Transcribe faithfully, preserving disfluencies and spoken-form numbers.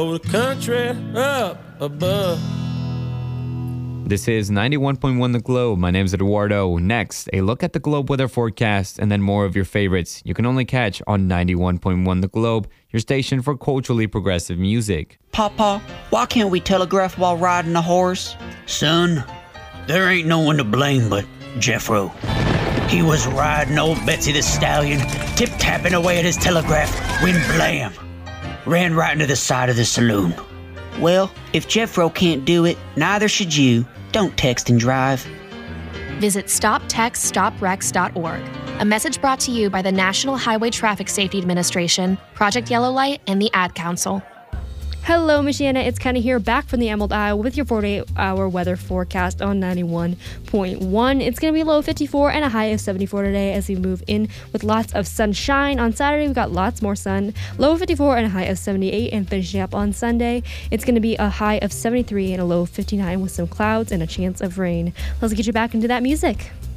The country up above. This is ninety-one point one The Globe. My name is Eduardo. Next, a look at the Globe weather forecast and then more of your favorites you can only catch on ninety-one point one The Globe, your station for culturally progressive music. Papa, why can't we telegraph while riding a horse? Son, there ain't no one to blame but Jeffro. He was riding old Betsy the Stallion, tip-tapping away at his telegraph, when blam, ran right into the side of the saloon. Well, if Jeffro can't do it, neither should you. Don't text and drive. Visit stop text stop wrecks dot org. A message brought to you by the National Highway Traffic Safety Administration, Project Yellow Light, and the Ad Council. Hello, Michiana. It's Kenna here, back from the Emerald Isle with your forty-eight hour weather forecast on ninety-one point one. It's going to be a low of fifty-four and a high of seventy-four today as we move in with lots of sunshine. On Saturday, we've got lots more sun. Low of fifty-four and a high of seventy-eight, and finishing up on Sunday, it's going to be a high of seventy-three and a low of fifty-nine with some clouds and a chance of rain. Let's get you back into that music.